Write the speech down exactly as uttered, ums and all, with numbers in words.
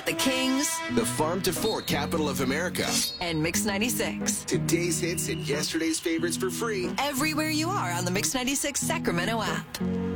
the Kings, the farm to fork capital of America. and Mix ninety-six. Today's hits and yesterday's favorites for free. Everywhere you are on the Mix ninety-six Sacramento app.